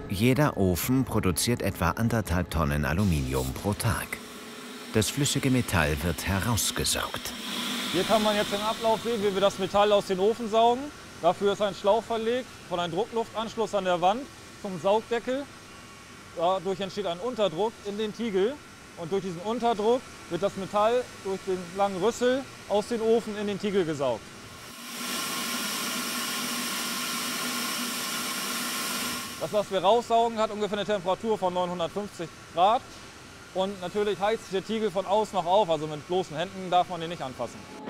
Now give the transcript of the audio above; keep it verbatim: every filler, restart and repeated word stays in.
Jeder Ofen produziert etwa anderthalb Tonnen Aluminium pro Tag. Das flüssige Metall wird herausgesaugt. Hier kann man jetzt den Ablauf sehen, wie wir das Metall aus dem Ofen saugen. Dafür ist ein Schlauch verlegt von einem Druckluftanschluss an der Wand zum Saugdeckel. Dadurch entsteht ein Unterdruck in den Tiegel und durch diesen Unterdruck wird das Metall durch den langen Rüssel aus dem Ofen in den Tiegel gesaugt. Das, was wir raussaugen, hat ungefähr eine Temperatur von neunhundertfünfzig Grad und natürlich heizt sich der Tiegel von außen noch auf, also mit bloßen Händen darf man den nicht anfassen.